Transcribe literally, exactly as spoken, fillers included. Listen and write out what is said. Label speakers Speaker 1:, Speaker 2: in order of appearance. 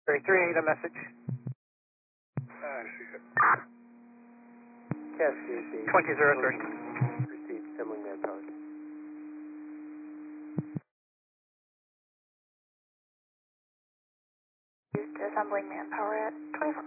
Speaker 1: three eight, a message.
Speaker 2: Uh,
Speaker 3: Cascade
Speaker 1: twenty zero thirty.
Speaker 3: Received, assembling manpower.
Speaker 4: Assembling manpower at twenty-four.